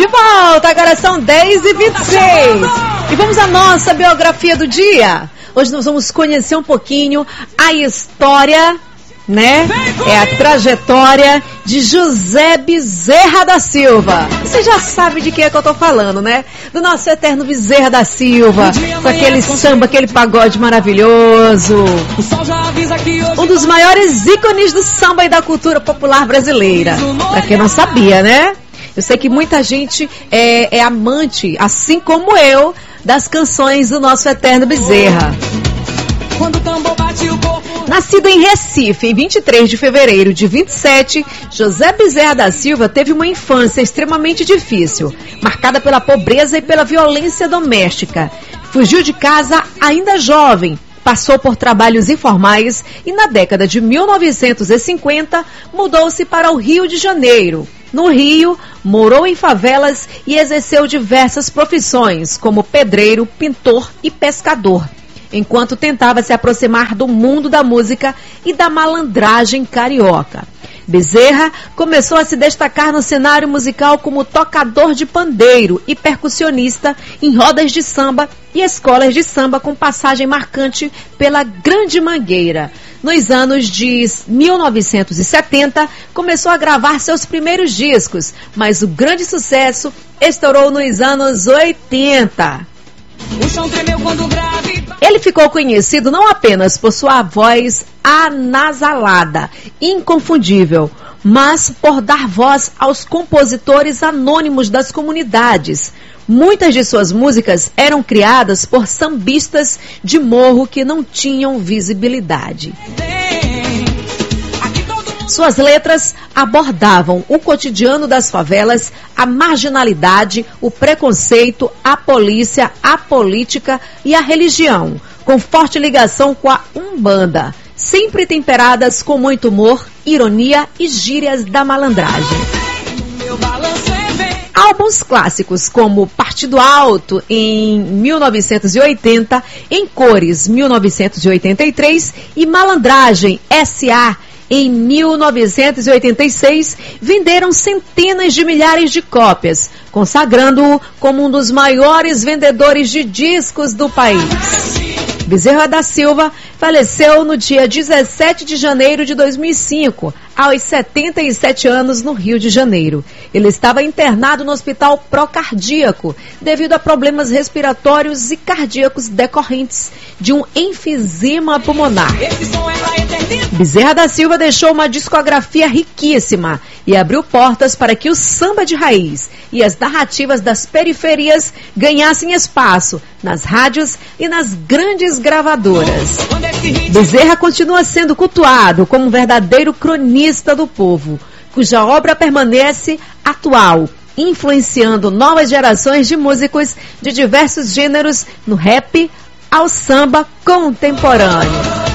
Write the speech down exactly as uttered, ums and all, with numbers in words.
volta, agora são dez e vinte e seis. E vamos à nossa biografia do dia. Hoje nós vamos conhecer um pouquinho a história, né? É a trajetória de José Bezerra da Silva. Você já sabe de quem é que eu tô falando, né? Do nosso eterno Bezerra da Silva, com aquele samba, aquele pagode maravilhoso. Um dos maiores ícones do samba e da cultura popular brasileira. Pra quem não sabia, né? Eu sei que muita gente é, é amante, assim como eu, das canções do nosso eterno Bezerra. Nascido em Recife, em vinte e três de fevereiro de vinte e sete, José Bezerra da Silva teve uma infância extremamente difícil, marcada pela pobreza e pela violência doméstica. Fugiu de casa ainda jovem, passou por trabalhos informais e na década de mil novecentos e cinquenta mudou-se para o Rio de Janeiro. No Rio, morou em favelas e exerceu diversas profissões, como pedreiro, pintor e pescador, enquanto tentava se aproximar do mundo da música e da malandragem carioca. Bezerra começou a se destacar no cenário musical como tocador de pandeiro e percussionista em rodas de samba e escolas de samba, com passagem marcante pela Grande Mangueira. Nos anos de mil novecentos e setenta, começou a gravar seus primeiros discos, mas o grande sucesso estourou nos anos oitenta. O chão tremeu quando grave. Ele ficou conhecido não apenas por sua voz anasalada, inconfundível, mas por dar voz aos compositores anônimos das comunidades. Muitas de suas músicas eram criadas por sambistas de morro que não tinham visibilidade. Suas letras abordavam o cotidiano das favelas, a marginalidade, o preconceito, a polícia, a política e a religião, com forte ligação com a Umbanda, sempre temperadas com muito humor, ironia e gírias da malandragem. Álbuns clássicos como Partido Alto, em mil novecentos e oitenta, Em Cores, mil novecentos e oitenta e três e Malandragem, S A, em mil novecentos e oitenta e seis, venderam centenas de milhares de cópias, consagrando-o como um dos maiores vendedores de discos do país. Bezerra da Silva faleceu no dia dezessete de janeiro de dois mil e cinco, aos setenta e sete anos, no Rio de Janeiro. Ele estava internado no Hospital Procardíaco devido a problemas respiratórios e cardíacos decorrentes de um enfisema pulmonar. Bezerra da Silva deixou uma discografia riquíssima e abriu portas para que o samba de raiz e as narrativas das periferias ganhassem espaço nas rádios e nas grandes gravadoras. Bezerra continua sendo cultuado como um verdadeiro cronista do povo, cuja obra permanece atual, influenciando novas gerações de músicos de diversos gêneros, no rap ao samba contemporâneo.